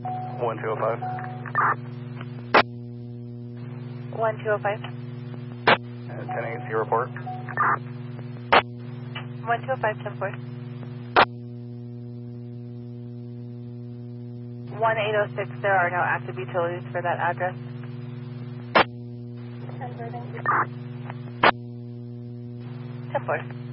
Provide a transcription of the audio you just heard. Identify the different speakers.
Speaker 1: 1205.
Speaker 2: 1205.
Speaker 1: 1080 report.
Speaker 2: 1205, 10-4. 1806, there are no active utilities for that address. 10-4.